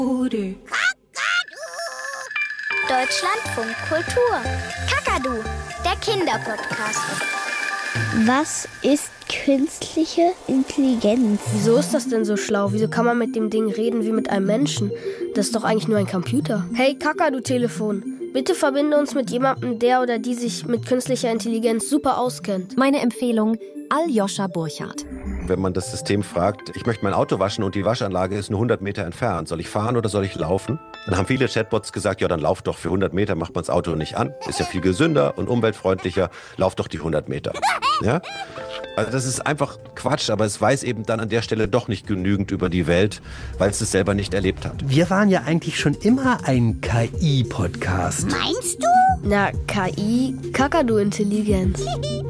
Deutschlandfunk Kultur. Kakadu, der Kinderpodcast. Was ist künstliche Intelligenz? Wieso ist das denn so schlau? Wieso kann man mit dem Ding reden wie mit einem Menschen? Das ist doch eigentlich nur ein Computer. Hey Kakadu-Telefon, bitte verbinde uns mit jemandem, der oder die sich mit künstlicher Intelligenz super auskennt. Meine Empfehlung, Aljoscha Burchardt. Wenn man das System fragt, ich möchte mein Auto waschen und die Waschanlage ist nur 100 Meter entfernt, soll ich fahren oder soll ich laufen? Dann haben viele Chatbots gesagt, ja, dann lauf doch, für 100 Meter macht man das Auto nicht an. Ist ja viel gesünder und umweltfreundlicher, lauf doch die 100 Meter. Ja? Also das ist einfach Quatsch, aber es weiß eben dann an der Stelle doch nicht genügend über die Welt, weil es selber nicht erlebt hat. Wir waren ja eigentlich schon immer ein KI-Podcast. Meinst du? Na, KI, Kakadu-Intelligenz.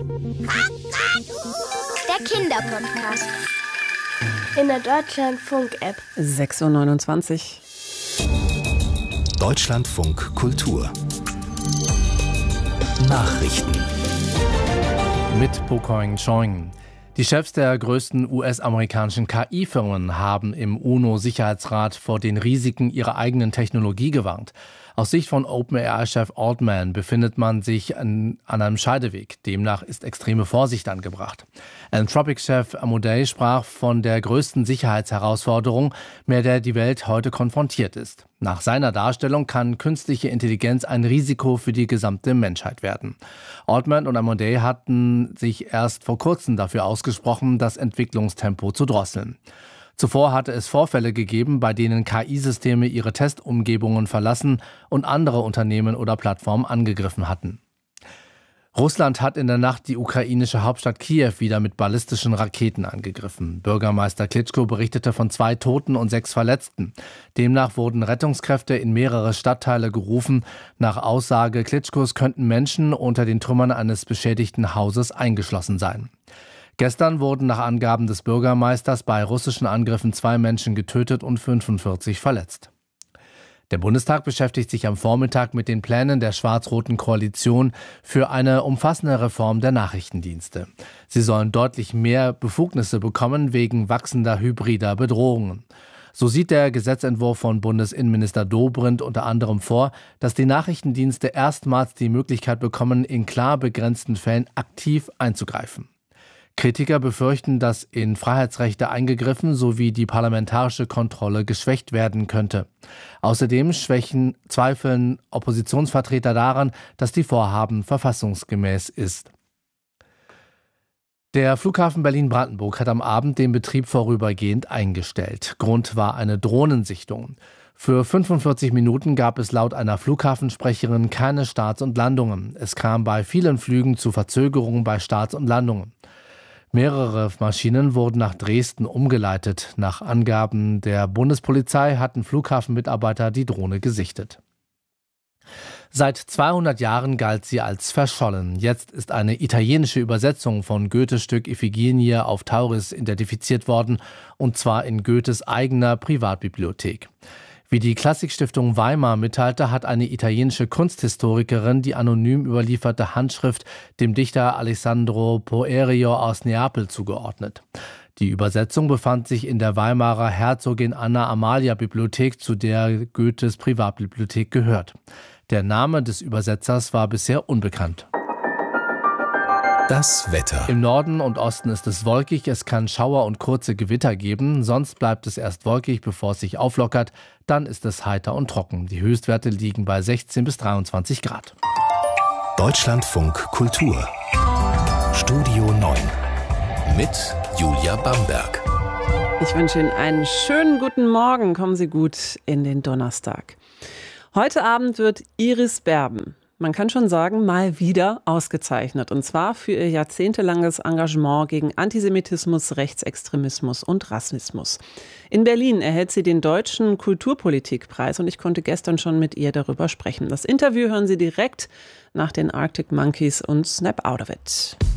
Der Kinderpodcast. In der Deutschlandfunk-App. 6:29 Uhr. Deutschlandfunk Kultur. Nachrichten. Mit Pokoing Choing. Die Chefs der größten US-amerikanischen KI-Firmen haben im UNO-Sicherheitsrat vor den Risiken ihrer eigenen Technologie gewarnt. Aus Sicht von OpenAI-Chef Altman befindet man sich an einem Scheideweg. Demnach ist extreme Vorsicht angebracht. Anthropic-Chef Amodei sprach von der größten Sicherheitsherausforderung, mit der die Welt heute konfrontiert ist. Nach seiner Darstellung kann künstliche Intelligenz ein Risiko für die gesamte Menschheit werden. Altman und Amodei hatten sich erst vor kurzem dafür ausgesprochen, das Entwicklungstempo zu drosseln. Zuvor hatte es Vorfälle gegeben, bei denen KI-Systeme ihre Testumgebungen verlassen und andere Unternehmen oder Plattformen angegriffen hatten. Russland hat in der Nacht die ukrainische Hauptstadt Kiew wieder mit ballistischen Raketen angegriffen. Bürgermeister Klitschko berichtete von 2 Toten und 6 Verletzten. Demnach wurden Rettungskräfte in mehrere Stadtteile gerufen. Nach Aussage Klitschkos könnten Menschen unter den Trümmern eines beschädigten Hauses eingeschlossen sein. Gestern wurden nach Angaben des Bürgermeisters bei russischen Angriffen 2 Menschen getötet und 45 verletzt. Der Bundestag beschäftigt sich am Vormittag mit den Plänen der schwarz-roten Koalition für eine umfassende Reform der Nachrichtendienste. Sie sollen deutlich mehr Befugnisse bekommen wegen wachsender hybrider Bedrohungen. So sieht der Gesetzentwurf von Bundesinnenminister Dobrindt unter anderem vor, dass die Nachrichtendienste erstmals die Möglichkeit bekommen, in klar begrenzten Fällen aktiv einzugreifen. Kritiker befürchten, dass in Freiheitsrechte eingegriffen sowie die parlamentarische Kontrolle geschwächt werden könnte. Außerdem zweifeln Oppositionsvertreter daran, dass die Vorhaben verfassungsgemäß ist. Der Flughafen Berlin-Brandenburg hat am Abend den Betrieb vorübergehend eingestellt. Grund war eine Drohnensichtung. Für 45 Minuten gab es laut einer Flughafensprecherin keine Starts und Landungen. Es kam bei vielen Flügen zu Verzögerungen bei Starts und Landungen. Mehrere Maschinen wurden nach Dresden umgeleitet. Nach Angaben der Bundespolizei hatten Flughafenmitarbeiter die Drohne gesichtet. Seit 200 Jahren galt sie als verschollen. Jetzt ist eine italienische Übersetzung von Goethes Stück Iphigenie auf Tauris identifiziert worden, und zwar in Goethes eigener Privatbibliothek. Wie die Klassikstiftung Weimar mitteilte, hat eine italienische Kunsthistorikerin die anonym überlieferte Handschrift dem Dichter Alessandro Poerio aus Neapel zugeordnet. Die Übersetzung befand sich in der Weimarer Herzogin Anna Amalia Bibliothek, zu der Goethes Privatbibliothek gehört. Der Name des Übersetzers war bisher unbekannt. Das Wetter. Im Norden und Osten ist es wolkig, es kann Schauer und kurze Gewitter geben, sonst bleibt es erst wolkig, bevor es sich auflockert, dann ist es heiter und trocken. Die Höchstwerte liegen bei 16 bis 23 Grad. Deutschlandfunk Kultur. Studio 9 mit Julia Bamberg. Ich wünsche Ihnen einen schönen guten Morgen. Kommen Sie gut in den Donnerstag. Heute Abend wird Iris Berben, man kann schon sagen, mal wieder ausgezeichnet. Und zwar für ihr jahrzehntelanges Engagement gegen Antisemitismus, Rechtsextremismus und Rassismus. In Berlin erhält sie den Deutschen Kulturpolitikpreis und ich konnte gestern schon mit ihr darüber sprechen. Das Interview hören Sie direkt nach den Arctic Monkeys und Snap Out of It.